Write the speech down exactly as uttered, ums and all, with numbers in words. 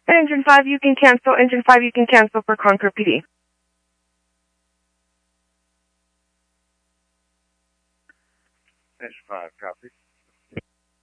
Engine five, you can cancel. Engine five, you can cancel for Concord P D. Engine five, copy.